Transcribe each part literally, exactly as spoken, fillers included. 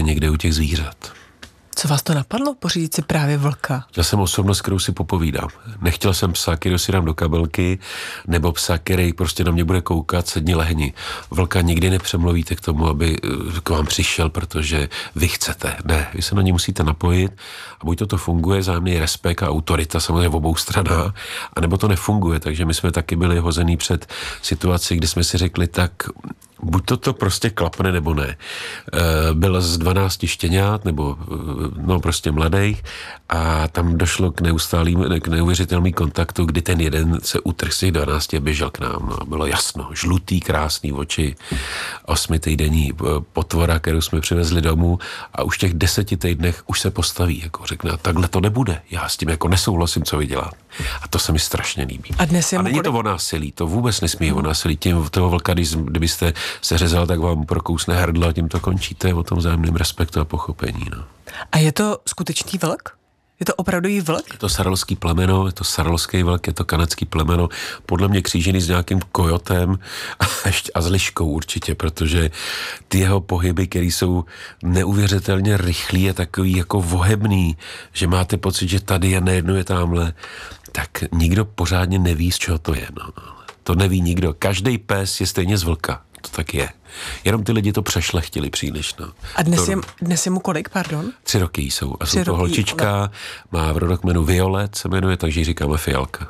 někde u těch zvířat. Co vás to napadlo, pořídit si právě vlka? Chtěl jsem osobnost, kterou si popovídám. Nechtěl jsem psa, který si dám do kabelky, nebo psa, který prostě na mě bude koukat, sedni lehni. Vlka nikdy nepřemluvíte k tomu, aby k vám přišel, protože vy chcete. Ne, vy se na ně musíte napojit a buď to to funguje, vzájemný respekt a autorita samozřejmě v obou stranách, anebo to nefunguje. Takže my jsme taky byli hozený před situací, kdy jsme si řekli, tak buď to to prostě klapne, nebo ne. E, byl z dvanácti štěňat, nebo no prostě mladých a tam došlo k neustálým, k neuvěřitelným kontaktu, kdy ten jeden se utrhl z těch dvanácti a běžel k nám. No, bylo jasno, žlutý, krásný oči, osmi týdenní potvora, kterou jsme přivezli domů a už v těch deseti týdnech už se postaví, jako řekne, takhle to nebude. Já s tím jako nesouhlasím, co vy děláte. A to se mi strašně líbí. A, dnes je a není kolik... to o násilí, to vůbec nesmí o násilí. Tím toho vlka, když, kdybyste se řezal, tak vám prokousne hrdlo a tím to končíte o tom vzájemném respektu a pochopení. No. A je to skutečný vlk? Je to opravdový vlk? Je to sarolský plemeno, je to sarolský vlk, je to kanadský plemeno, podle mě křížený s nějakým kojotem a, ještě, a s liškou určitě, protože ty jeho pohyby, které jsou neuvěřitelně rychlý, je takový jako vohebný, že máte pocit, že tady je, nejednou je tamhle, tak nikdo pořádně neví, z čeho to je. No. To neví nikdo. Každý pes je stejně z vlka. To tak je. Jenom ty lidi to přešlechtili příliš. No. A dnes, to, je, dnes je mu kolik, pardon? Tři roky jsou. A Tři jsou to roky, holčička, ale... má v rodokmenu Violet, se jmenuje, takže ji říkáme Fialka.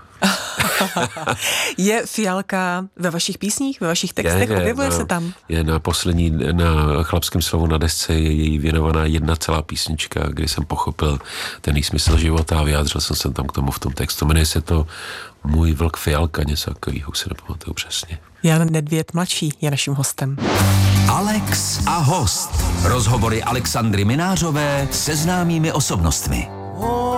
Je Fialka ve vašich písních, ve vašich textech? Je, je, objevuje na, se tam? Je na poslední, na Chlapském slovu na desce je její věnovaná jedna celá písnička, kdy jsem pochopil ten její smysl života a vyjádřil jsem se tam k tomu v tom textu. Jmenuje se to Můj vlk Fialka, něco takového, už si nepamatuju přesně. Jan Nedvěd mladší je naším hostem. Alex a host. Rozhovory Alexandry Minářové se známými osobnostmi.